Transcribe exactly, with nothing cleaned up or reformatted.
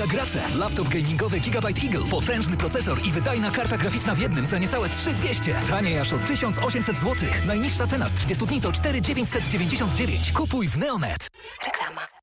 Uwaga gracze! Laptop gamingowy Gigabyte Eagle. Potężny procesor i wydajna karta graficzna w jednym za niecałe trzy tysiące dwieście. Taniej aż o tysiąc osiemset złotych. Najniższa cena z trzydziestu dni to cztery tysiące dziewięćset dziewięćdziesiąt dziewięć. Kupuj w Neonet. Reklama.